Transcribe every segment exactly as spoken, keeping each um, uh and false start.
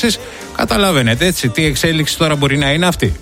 προκλήσεις. Καταλαβαίνετε έτσι τι εξέλιξη τώρα μπορεί να είναι αυτή.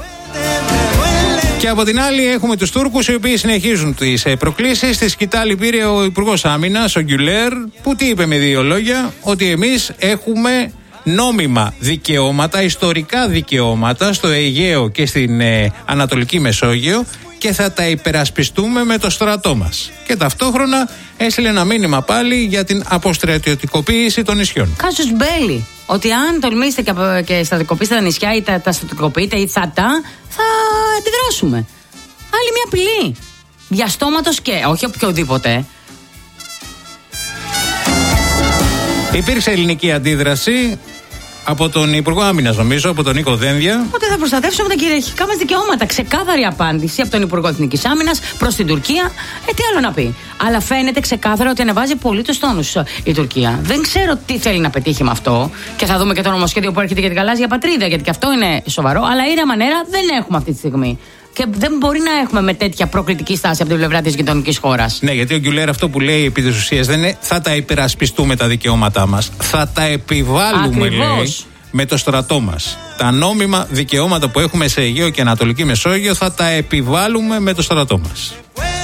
Και από την άλλη έχουμε τους Τούρκους, οι οποίοι συνεχίζουν τις προκλήσεις. Στη σκητάλη πήρε ο Υπουργός Άμυνας, ο Γκιουλέρ, που τι είπε με δύο λόγια? Ότι εμείς έχουμε νόμιμα δικαιώματα, ιστορικά δικαιώματα στο Αιγαίο και στην ε, Ανατολική Μεσόγειο και θα τα υπερασπιστούμε με το στρατό μας. Και ταυτόχρονα έστειλε ένα μήνυμα πάλι για την αποστρατιωτικοποίηση των νησιών. Κάσους μπέλη. Ότι αν τολμήσετε και, και στρατιωτικοποιήσετε τα νησιά ή τα, τα στρατιωτικοποιείτε ή θα τα, θα αντιδράσουμε. Άλλη μια απειλή. Διαστόματος και όχι οποιοδήποτε. Υπήρξε ελληνική αντίδραση από τον Υπουργό Άμυνας, νομίζω, από τον Νίκο Δένδια. Ότι θα προστατεύσουμε τα κυριαρχικά μας δικαιώματα. Ξεκάθαρη απάντηση από τον Υπουργό Εθνικής Άμυνας προς την Τουρκία. Ε, τι άλλο να πει. Αλλά φαίνεται ξεκάθαρα ότι ανεβάζει πολύ τους τόνους η Τουρκία. Δεν ξέρω τι θέλει να πετύχει με αυτό. Και θα δούμε και το νομοσχέδιο που έρχεται για την γαλάζια πατρίδα, γιατί και αυτό είναι σοβαρό. Αλλά ήρεμα μανέρα δεν έχουμε αυτή τη στιγμή. Και δεν μπορεί να έχουμε με τέτοια προκλητική στάση από την πλευρά της γειτονικής χώρας. Ναι, γιατί ο Γκιουλέρ αυτό που λέει επί της ουσίας δεν είναι θα τα υπερασπιστούμε τα δικαιώματά μας. Θα τα επιβάλλουμε, Ακριβώς, λέει, με το στρατό μας. Τα νόμιμα δικαιώματα που έχουμε σε Αιγαίο και Ανατολική Μεσόγειο θα τα επιβάλλουμε με το στρατό μας.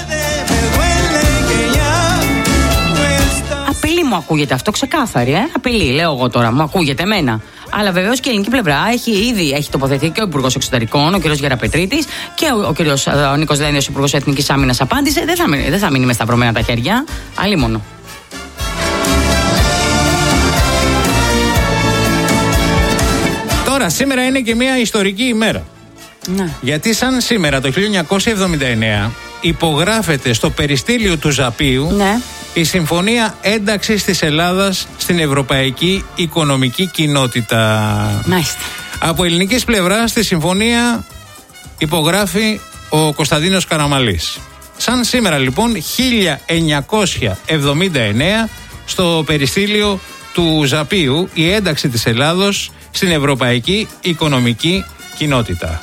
Απειλή μου ακούγεται αυτό, ξεκάθαρη, ε. Απειλή, λέω εγώ τώρα, μου ακούγεται εμένα. Αλλά βεβαίως και η ελληνική πλευρά έχει ήδη έχει τοποθετηθεί και ο Υπουργός Εξωτερικών, ο κ. Γεραπετρίτης, και ο, ο κ. ο Νίκος Δένδιος, ο Υπουργός Εθνικής Άμυνας, απάντησε. Δεν θα, δεν θα μείνει με σταυρωμένα τα χέρια. Αλλήμονο. Τώρα, σήμερα είναι και μια ιστορική ημέρα. Ναι. Γιατί σαν σήμερα το χίλια εννιακόσια εβδομήντα εννέα υπογράφεται στο περιστήλιο του Ζαπίου, ναι, η Συμφωνία Ένταξης της Ελλάδας στην Ευρωπαϊκή Οικονομική Κοινότητα. Μάλιστα. Από ελληνικής πλευράς τη συμφωνία υπογράφει ο Κωνσταντίνος Καραμαλής. Σαν σήμερα λοιπόν χίλια εννιακόσια εβδομήντα εννέα στο περιστήλιο του Ζαπίου η ένταξη της Ελλάδος στην Ευρωπαϊκή Οικονομική Κοινότητα.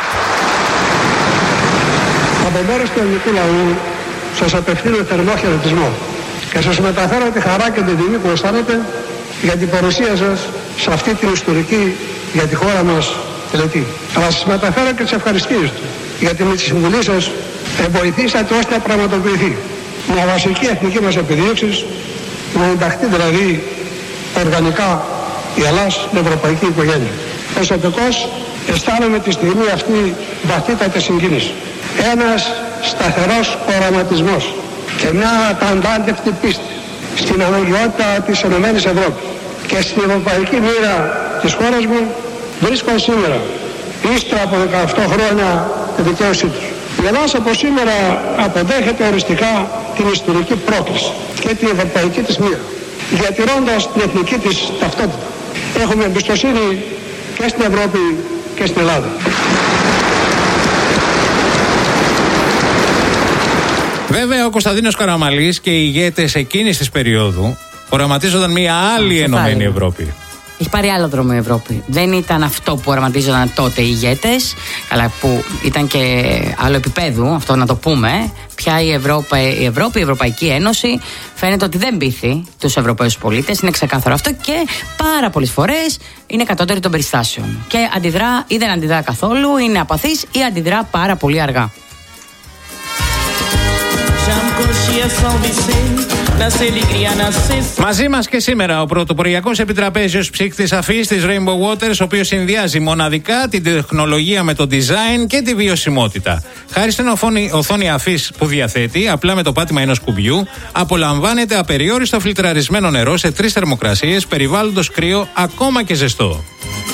Από μέρος του ελληνικού λαού σας απευθύνω θερμό χαιρετισμό και σας μεταφέρω τη χαρά και την τιμή που αισθάνετε για την παρουσία σας σε αυτή την ιστορική για τη χώρα μας τελετή. Αλλά σας μεταφέρω και τις ευχαριστίες του γιατί με τη συμβουλή σας βοηθήσατε ώστε να πραγματοποιηθεί μια βασική εθνική μας επιδίωξη, να ενταχθεί δηλαδή οργανικά η Ελλάδα στην ευρωπαϊκή οικογένεια. Προσωπικώς αισθάνομαι τη στιγμή αυτή βαθύτατη συγκίνηση. Ένας σταθερός οραματισμός και μια αταντάντευτη πίστη στην αναγκαιότητα της Ενωμένης Ευρώπης και στην ευρωπαϊκή μοίρα της χώρας μου βρίσκονται σήμερα, ύστερα από δεκαοκτώ χρόνια, τη δικαίωσή τους. Η Ελλάδα από σήμερα αποδέχεται οριστικά την ιστορική πρόκληση και την ευρωπαϊκή της μοίρα, διατηρώντας την εθνική της ταυτότητα. Έχουμε εμπιστοσύνη και στην Ευρώπη και στην Ελλάδα. Βέβαια, ο Κωνσταντίνος Καραμαλής και οι ηγέτες εκείνης της περίοδου οραματίζονταν μια άλλη ενωμένη Ευρώπη. Έχει πάρει άλλο δρόμο η Ευρώπη. Δεν ήταν αυτό που οραματίζονταν τότε οι ηγέτες, αλλά που ήταν και άλλο επίπεδου, αυτό να το πούμε. Πια η Ευρώπη, η Ευρώπη, η Ευρωπαϊκή Ένωση φαίνεται ότι δεν πείθει τους Ευρωπαίους πολίτες. Είναι ξεκάθαρο αυτό και πάρα πολλές φορές είναι κατώτερη των περιστάσεων. Και αντιδρά ή δεν αντιδρά καθόλου, είναι απαθής ή αντιδρά πάρα πολύ αργά. Μαζί μας και σήμερα ο πρωτοποριακός επιτραπέζιος ψύκτης αφής της Rainbow Waters, ο οποίος συνδυάζει μοναδικά την τεχνολογία με το design και τη βιωσιμότητα. Χάρη στην οθόνη, οθόνη αφής που διαθέτει, απλά με το πάτημα ενός κουμπιού, απολαμβάνεται απεριόριστο φιλτραρισμένο νερό σε τρεις θερμοκρασίες, περιβάλλοντος κρύο, ακόμα και ζεστό.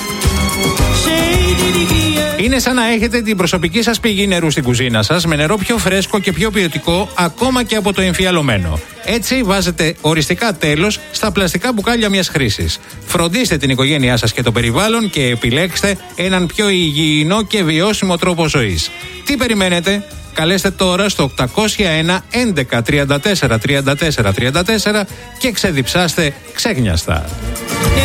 Είναι σαν να έχετε την προσωπική σας πηγή νερού στην κουζίνα σας, με νερό πιο φρέσκο και πιο ποιοτικό, ακόμα και από το εμφιαλωμένο. Έτσι βάζετε οριστικά τέλος στα πλαστικά μπουκάλια μιας χρήσης. Φροντίστε την οικογένειά σας και το περιβάλλον και επιλέξτε έναν πιο υγιεινό και βιώσιμο τρόπο ζωής. Τι περιμένετε? Καλέστε τώρα στο οκτακόσια ένα έντεκα τριάντα τέσσερα τριάντα τέσσερα τριάντα τέσσερα και ξεδιψάστε ξέγνιαστα.